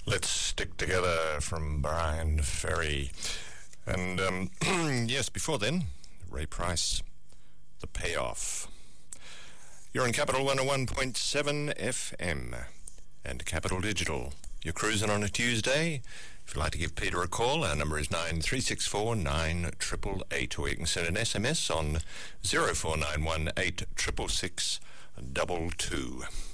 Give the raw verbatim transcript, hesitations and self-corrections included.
Let's Stick Together from Brian Ferry. And um, yes, before then, Ray Price, The Payoff. You're on Capital one oh one point seven F M and Capital Digital. You're cruising on a Tuesday. If you'd like to give Peter a call, our number is nine three six four nine eight eight eight, or you can send an S M S on zero four nine one eight six six six two two.